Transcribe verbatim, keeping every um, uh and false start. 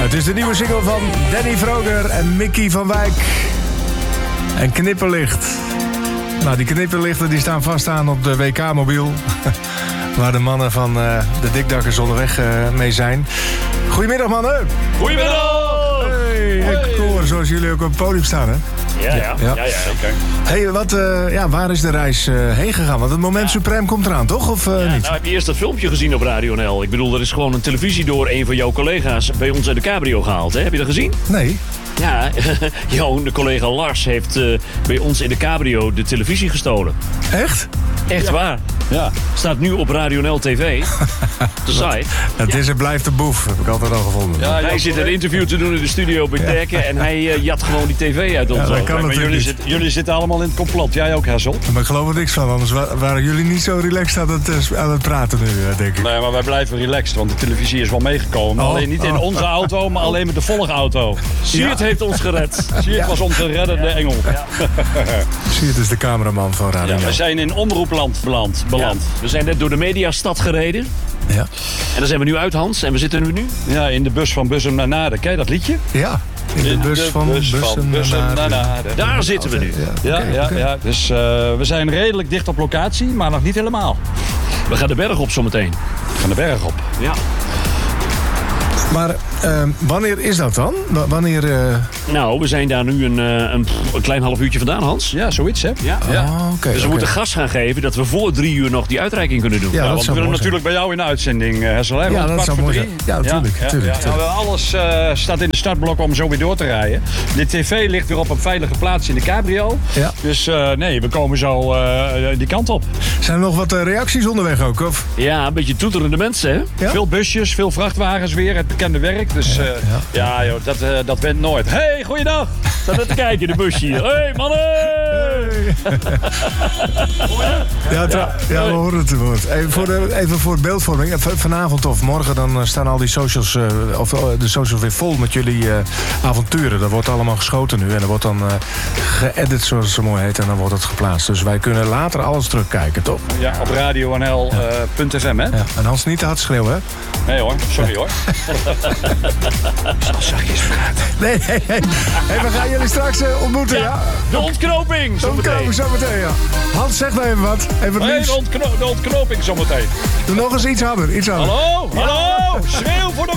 Het is de nieuwe single van Danny Vroger en Mickey van Wijk. En knipperlicht. Nou, die knipperlichten die staan vast aan op de W K-mobiel. Waar de mannen van uh, de Dikdakkers onderweg uh, mee zijn. Goedemiddag, mannen. Goedemiddag. Hey, ik hoor zoals jullie ook op het podium staan, hè? Ja, ja, ja, ja, zeker. Hey, wat, uh, ja, waar is de reis uh, heen gegaan? Want het moment ja. Suprême komt eraan, toch? Of uh, ja, niet? Nou, heb je eerst dat filmpje gezien op Radio N L? Ik bedoel, er is gewoon een televisie door een van jouw collega's bij ons uit de cabrio gehaald. Hè? Heb je dat gezien? Nee. Ja, jouw collega Lars heeft uh, bij ons in de cabrio de televisie gestolen. Echt? Echt ja. waar. Ja. Staat nu op Radio N L T V. De site. Het is en blijft de boef, heb ik altijd al gevonden. Ja, hij zit een interview te doen in de studio bij Dekken. Ja. En hij uh, jat gewoon die tv uit ons. Ja, dat kan maar jullie, zit, jullie zitten allemaal in het complot. Jij ook, Hessel? Maar ik geloof er niks van, anders waren jullie niet zo relaxed aan het, aan het praten nu, denk ik. Nee, maar wij blijven relaxed, want de televisie is wel meegekomen. Oh, alleen niet in oh, onze oh. auto, maar alleen met de volgauto. Siert ja. heeft ons gered. Siert ja. was onze reddende ja. engel. Ja. Siert is de cameraman van Radio N L. Ja, we zijn in omroepland beland. beland. Ja. We zijn net door de mediastad gereden. Ja. En dan zijn we nu uit, Hans. En we zitten nu nu? Ja, in de bus van Bussum naar Naarden. Ken je dat liedje? Ja, in de, in de bus van bus Bussum, Bussum naar, naar Naarden. Daar zitten we nu. Ja, ja, okay, ja, okay. ja. Dus uh, we zijn redelijk dicht op locatie, maar nog niet helemaal. We gaan de berg op zometeen. We gaan de berg op. Ja. Maar uh, wanneer is dat dan? W- wanneer... Uh... Nou, we zijn daar nu een, een, een klein half uurtje vandaan, Hans. Ja, zoiets, hè? Ja. Oh, ja. Okay, dus we okay. moeten gas gaan geven dat we voor drie uur nog die uitreiking kunnen doen. Ja, ja dat want we willen natuurlijk bij jou in de uitzending, Hessel. Hè? Ja, dat zou mooi zijn. Ja, natuurlijk. Ja, tuurlijk, ja, tuurlijk. ja. Nou, alles uh, staat in de startblokken om zo weer door te rijden. De tv ligt weer op een veilige plaats in de cabrio. Ja. Dus uh, nee, we komen zo uh, die kant op. Zijn er nog wat uh, reacties onderweg ook? Of? Ja, een beetje toeterende mensen, hè? Ja? Veel busjes, veel vrachtwagens weer, het bekende werk. Dus uh, ja, ja. ja joh, dat, uh, dat went nooit. Hey, goeiedag! Sta net te kijken, de busje hier. Hey, mannen! Hey. Ja, tra- ja, we horen het woord. Even voor, de, even voor beeldvorming. Vanavond of morgen dan staan al die socials, uh, of uh, de socials weer vol met jullie uh, avonturen. Dat wordt allemaal geschoten nu en dat wordt dan uh, geëdit, zoals het zo mooi heet, en dan wordt het geplaatst. Dus wij kunnen later alles terugkijken, toch? Ja, op radio n l punt f m, hè? Ja. En Hans, niet te hard schreeuwen, hè? Nee hoor, sorry hoor. Ik zal zachtjes praten. Nee, nee, nee. Hey, we gaan jullie straks uh, ontmoeten, ja? ja? De ontknoping, De ontknoping zometeen, ja. Hans, zeg nou even wat. Even nee, de, ontkno- de ontknoping zometeen. Doe nog eens iets harder, iets harder. Hallo, hallo, schreeuw voor de